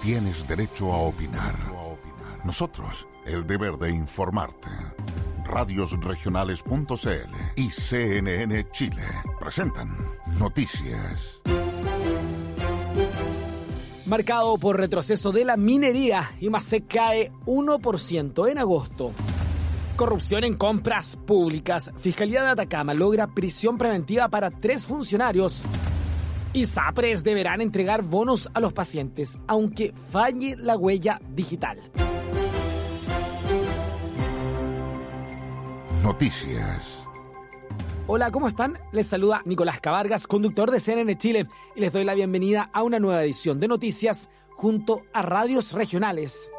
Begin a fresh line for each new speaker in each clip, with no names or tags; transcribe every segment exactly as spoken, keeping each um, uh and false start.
tienes derecho a opinar. Nosotros, el deber de informarte. Radios Regionales punto c l y C N N Chile presentan Noticias.
Marcado por retroceso de la minería, IMASEC cae uno por ciento en agosto. Corrupción en compras públicas. Fiscalía de Atacama logra prisión preventiva para tres funcionarios. ISAPRES deberán entregar bonos a los pacientes, aunque falle la huella digital.
Noticias.
Hola, ¿cómo están? Les saluda Nicolás Cavargas, conductor de C N N Chile, y les doy la bienvenida a una nueva edición de Noticias junto a Radios Regionales.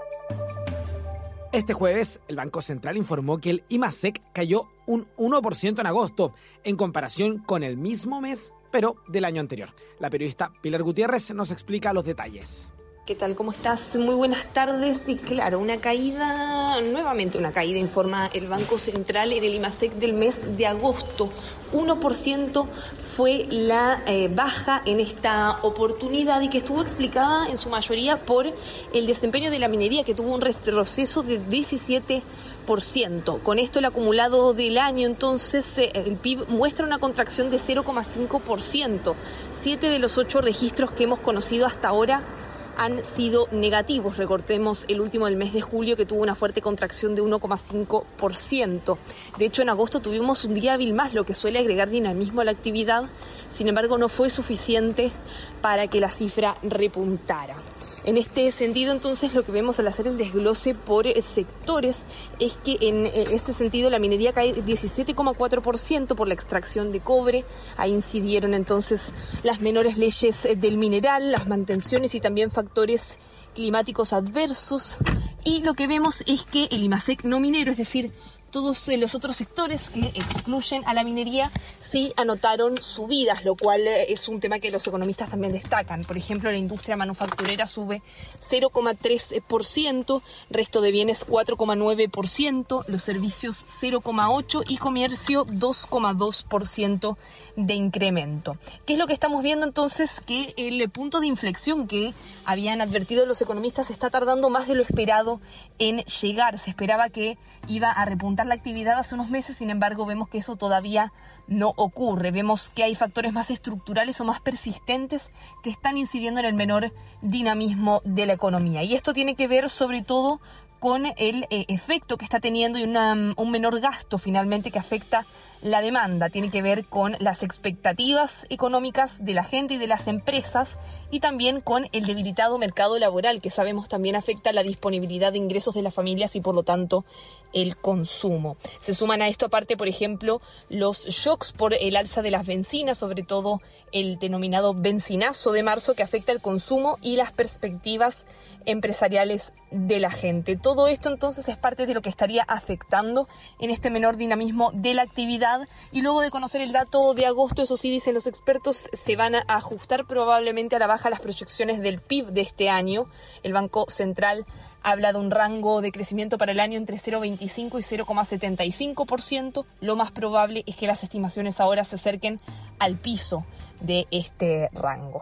Este jueves, el Banco Central informó que el IMASEC cayó un uno por ciento en agosto, en comparación con el mismo mes, pero del año anterior. La periodista Pilar Gutiérrez nos explica los detalles.
¿Qué tal? ¿Cómo estás? Muy buenas tardes. Y claro, una caída, nuevamente una caída, informa el Banco Central en el IMASEC del mes de agosto. uno por ciento fue la eh, baja en esta oportunidad y que estuvo explicada en su mayoría por el desempeño de la minería, que tuvo un retroceso de diecisiete por ciento. Con esto, el acumulado del año, entonces, eh, el P I B muestra una contracción de cero coma cinco por ciento. Siete de los ocho registros que hemos conocido hasta ahora han sido negativos. Recordemos el último del mes de julio, que tuvo una fuerte contracción de uno coma cinco por ciento. De hecho, en agosto tuvimos un día hábil más, lo que suele agregar dinamismo a la actividad. Sin embargo, no fue suficiente para que la cifra repuntara. En este sentido, entonces, lo que vemos al hacer el desglose por sectores es que en este sentido la minería cae diecisiete coma cuatro por ciento por la extracción de cobre. Ahí incidieron entonces las menores leyes del mineral, las mantenciones y también factores climáticos adversos. Y lo que vemos es que el IMASEC no minero, es decir, todos los otros sectores que excluyen a la minería, sí anotaron subidas, lo cual es un tema que los economistas también destacan. Por ejemplo, la industria manufacturera sube cero coma tres por ciento, resto de bienes cuatro coma nueve por ciento, los servicios cero coma ocho por ciento y comercio dos coma dos por ciento de incremento. ¿Qué es lo que estamos viendo entonces? Que el punto de inflexión que habían advertido los economistas está tardando más de lo esperado en llegar. Se esperaba que iba a repuntar la actividad hace unos meses, sin embargo vemos que eso todavía no ocurre. Vemos que hay factores más estructurales o más persistentes que están incidiendo en el menor dinamismo de la economía, y esto tiene que ver sobre todo con el eh, efecto que está teniendo y una, un menor gasto finalmente que afecta la demanda. Tiene que ver con las expectativas económicas de la gente y de las empresas, y también con el debilitado mercado laboral, que sabemos también afecta la disponibilidad de ingresos de las familias y por lo tanto el consumo. Se suman a esto aparte, por ejemplo, los shocks por el alza de las bencinas, sobre todo el denominado bencinazo de marzo, que afecta el consumo y las perspectivas empresariales de la gente. Todo esto entonces es parte de lo que estaría afectando en este menor dinamismo de la actividad, y luego de conocer el dato de agosto, eso sí, dicen los expertos, se van a ajustar probablemente a la baja las proyecciones del P I B de este año. El Banco Central habla de un rango de crecimiento para el año entre cero coma veinticinco y cero coma setenta y cinco por ciento. Lo más probable es que las estimaciones ahora se acerquen al piso de este rango.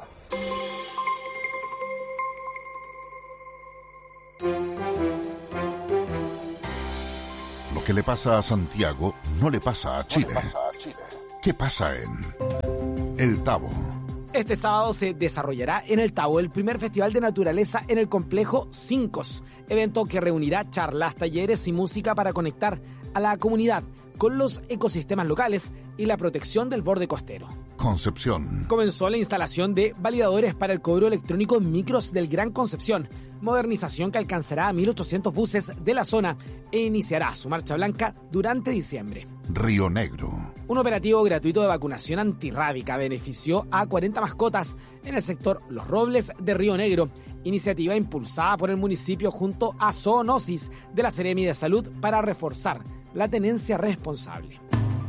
Lo que le pasa a Santiago no le pasa a Chile. ¿Qué pasa en El Tabo?
Este sábado se desarrollará en El Tabo el primer festival de naturaleza en el complejo Cincos, evento que reunirá charlas, talleres y música para conectar a la comunidad con los ecosistemas locales y la protección del borde costero.
Concepción.
Comenzó la instalación de validadores para el cobro electrónico en micros del Gran Concepción, modernización que alcanzará a mil ochocientos buses de la zona e iniciará su marcha blanca durante diciembre.
Río Negro.
Un operativo gratuito de vacunación antirrábica benefició a cuarenta mascotas en el sector Los Robles de Río Negro, iniciativa impulsada por el municipio junto a Zoonosis de la Seremi de Salud para reforzar la tenencia responsable.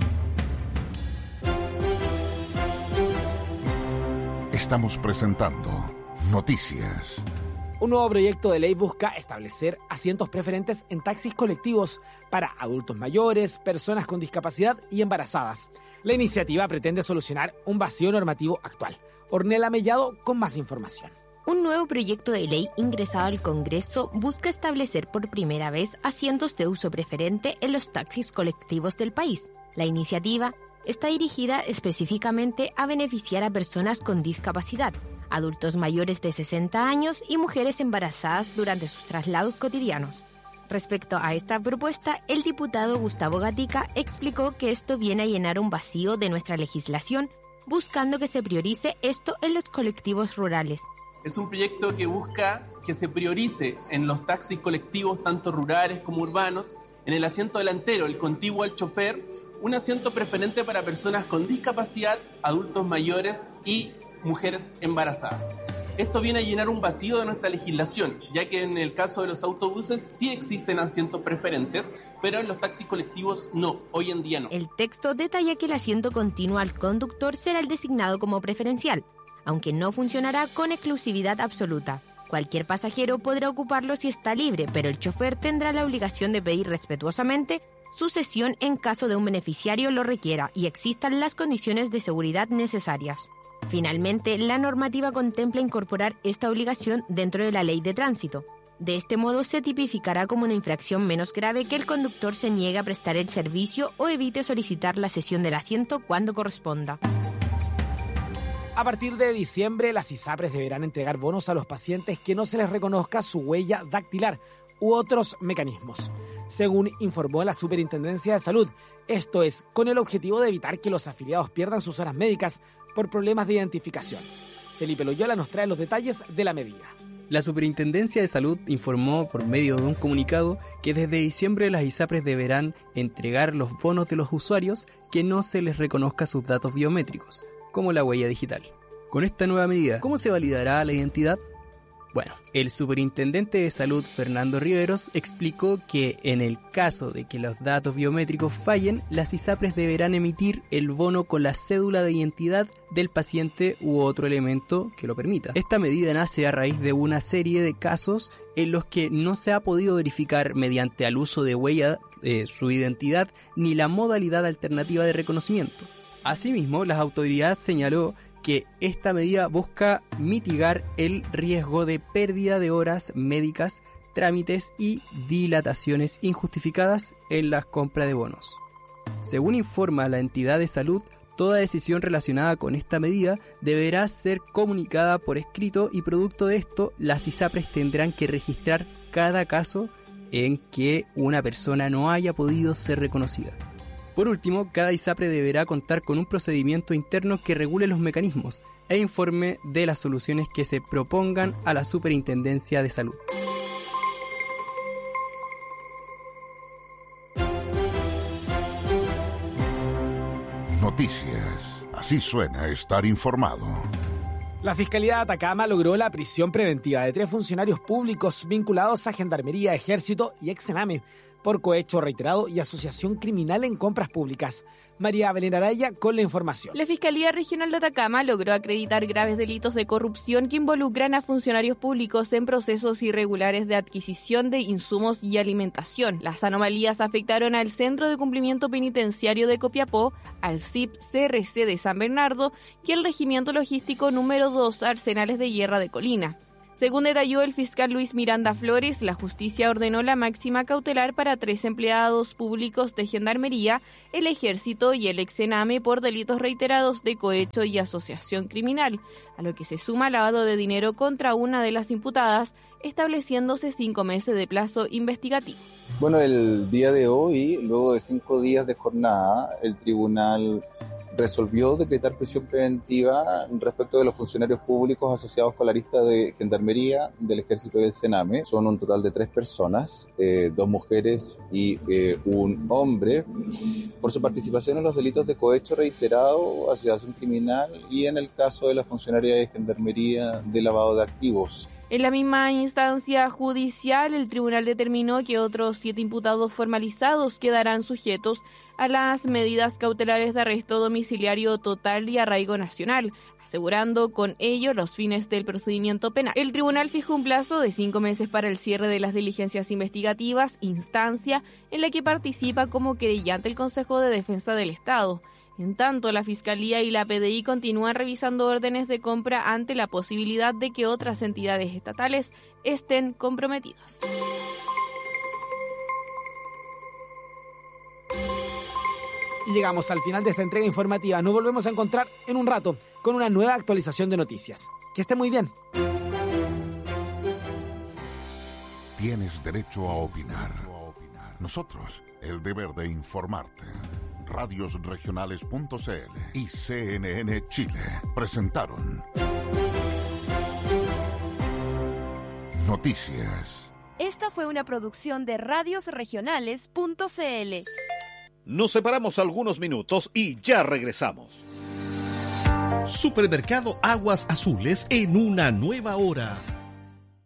Estamos presentando Noticias.
Un nuevo proyecto de ley busca establecer asientos preferentes en taxis colectivos para adultos mayores, personas con discapacidad y embarazadas. La iniciativa pretende solucionar un vacío normativo actual. Ornella Mellado con más información.
Un nuevo proyecto de ley ingresado al Congreso busca establecer por primera vez asientos de uso preferente en los taxis colectivos del país. La iniciativa está dirigida específicamente a beneficiar a personas con discapacidad, adultos mayores de sesenta años y mujeres embarazadas durante sus traslados cotidianos. Respecto a esta propuesta, el diputado Gustavo Gatica explicó que esto viene a llenar un vacío de nuestra legislación, buscando que se priorice esto en los colectivos rurales.
Es un proyecto que busca que se priorice en los taxis colectivos, tanto rurales como urbanos, en el asiento delantero, el contiguo al chofer, un asiento preferente para personas con discapacidad, adultos mayores y mujeres embarazadas. Esto viene a llenar un vacío de nuestra legislación, ya que en el caso de los autobuses sí existen asientos preferentes, pero en los taxis colectivos no, hoy en día no.
El texto detalla que el asiento continuo al conductor será el designado como preferencial, aunque no funcionará con exclusividad absoluta. Cualquier pasajero podrá ocuparlo si está libre, pero el chofer tendrá la obligación de pedir respetuosamente su cesión en caso de un beneficiario lo requiera y existan las condiciones de seguridad necesarias. Finalmente, la normativa contempla incorporar esta obligación dentro de la ley de tránsito. De este modo, se tipificará como una infracción menos grave que el conductor se niegue a prestar el servicio o evite solicitar la cesión del asiento cuando corresponda.
A partir de diciembre, las ISAPRES deberán entregar bonos a los pacientes que no se les reconozca su huella dactilar u otros mecanismos, según informó la Superintendencia de Salud. Esto es con el objetivo de evitar que los afiliados pierdan sus horas médicas por problemas de identificación. Felipe Loyola nos trae los detalles de la medida.
La Superintendencia de Salud informó por medio de un comunicado que desde diciembre las ISAPRES deberán entregar los bonos de los usuarios que no se les reconozca sus datos biométricos, como la huella digital. Con esta nueva medida, ¿cómo se validará la identidad? Bueno, el Superintendente de Salud, Fernando Riveros, explicó que en el caso de que los datos biométricos fallen, las ISAPRES deberán emitir el bono con la cédula de identidad del paciente u otro elemento que lo permita. Esta medida nace a raíz de una serie de casos en los que no se ha podido verificar mediante el uso de huella eh, su identidad ni la modalidad alternativa de reconocimiento. Asimismo, las autoridades señaló que esta medida busca mitigar el riesgo de pérdida de horas médicas, trámites y dilataciones injustificadas en la compra de bonos. Según informa la entidad de salud, toda decisión relacionada con esta medida deberá ser comunicada por escrito y producto de esto, las ISAPRES tendrán que registrar cada caso en que una persona no haya podido ser reconocida. Por último, cada ISAPRE deberá contar con un procedimiento interno que regule los mecanismos e informe de las soluciones que se propongan a la Superintendencia de Salud.
Noticias. Así suena estar informado.
La Fiscalía de Atacama logró la prisión preventiva de tres funcionarios públicos vinculados a Gendarmería, Ejército y Exename por cohecho reiterado y asociación criminal en compras públicas. María Belén Araya con la información.
La Fiscalía Regional de Atacama logró acreditar graves delitos de corrupción que involucran a funcionarios públicos en procesos irregulares de adquisición de insumos y alimentación. Las anomalías afectaron al Centro de Cumplimiento Penitenciario de Copiapó, al C I P C R C de San Bernardo y el Regimiento Logístico número dos Arsenales de Guerra de Colina. Según detalló el fiscal Luis Miranda Flores, la justicia ordenó la máxima cautelar para tres empleados públicos de Gendarmería, el Ejército y el Exename por delitos reiterados de cohecho y asociación criminal, a lo que se suma lavado de dinero contra una de las imputadas, estableciéndose cinco meses de plazo investigativo.
Bueno, el día de hoy, luego de cinco días de jornada, el tribunal resolvió decretar prisión preventiva respecto de los funcionarios públicos asociados con la lista de Gendarmería, del Ejército y del Sename. Son un total de tres personas, eh, dos mujeres y eh, un hombre, por su participación en los delitos de cohecho reiterado, asociación criminal y en el caso de la funcionaria de Gendarmería de lavado de activos.
En la misma instancia judicial, el tribunal determinó que otros siete imputados formalizados quedarán sujetos a las medidas cautelares de arresto domiciliario total y arraigo nacional, asegurando con ello los fines del procedimiento penal. El tribunal fijó un plazo de cinco meses para el cierre de las diligencias investigativas, instancia en la que participa como querellante el Consejo de Defensa del Estado. En tanto, la Fiscalía y la P D I continúan revisando órdenes de compra ante la posibilidad de que otras entidades estatales estén comprometidas.
Y llegamos al final de esta entrega informativa. Nos volvemos a encontrar en un rato con una nueva actualización de noticias. Que esté muy bien.
Tienes derecho a opinar. Nosotros, el deber de informarte. radios regionales punto c l y C N N Chile presentaron Noticias.
Esta fue una producción de radios regionales punto c l.
Nos separamos algunos minutos y ya regresamos.
Supermercado Aguas Azules en una nueva hora.